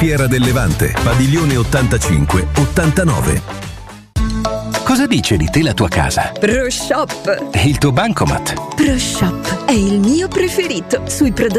Fiera del Levante, Padiglione 85-89. Cosa dice di te la tua casa? ProShop. E il tuo bancomat? ProShop è il mio preferito. Sui prodotti